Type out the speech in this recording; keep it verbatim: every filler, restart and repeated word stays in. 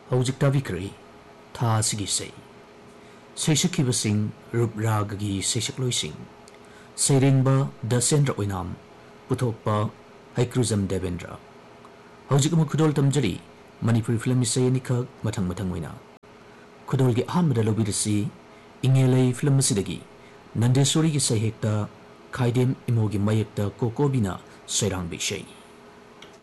ꯍꯧꯖꯤꯛ ꯇꯥꯕꯤꯈ꯭ꯔꯦ ꯊꯥ ꯑꯁꯤꯒꯤ ꯏꯁꯩ ꯁꯩꯁꯛꯈꯤꯕꯁꯤꯡ ꯔꯨꯞ ꯔꯥꯒꯒꯤ ꯁꯩꯁꯛꯂꯣꯏꯁꯤꯡ ꯁꯩꯔꯦꯡꯕ ꯗꯁꯦꯟꯗ꯭ꯔ ꯑꯣꯏꯅꯥꯝ ꯄꯨꯊꯣꯛꯄ ꯍꯩꯀ꯭ꯔꯨꯖꯝ ꯗꯦꯕꯦꯟꯗ꯭ꯔ ꯍꯧꯖꯤꯛ ꯑꯃꯨꯛ ꯈꯨꯗꯣꯜ ꯇꯝꯖꯔꯤ ꯃꯅꯤꯄꯨꯔꯤ ꯐꯤꯂꯝ ꯏꯁꯩ ꯑꯅꯤꯈꯛ ꯃꯊꯪ ꯃꯊꯪ ꯑꯣꯏꯅ ꯈꯨꯗꯣꯜꯒꯤ ꯑꯍꯥꯟꯕꯗ ꯂꯧꯕꯤꯔꯁꯤ ꯏꯪꯉꯦꯂꯩ ꯐꯤꯂꯝ ꯑꯁꯤꯗꯒꯤ ꯅꯟꯗꯦꯁꯣꯔꯤꯒꯤ ꯁꯩꯍꯦꯛꯇ ꯈꯥꯏꯗꯦꯝ ꯏꯃꯣꯒꯤ ꯃꯌꯦꯛꯇ ꯀꯣꯀꯣꯕꯤꯅ ꯁꯩꯔꯥꯡꯕ ꯏꯁꯩ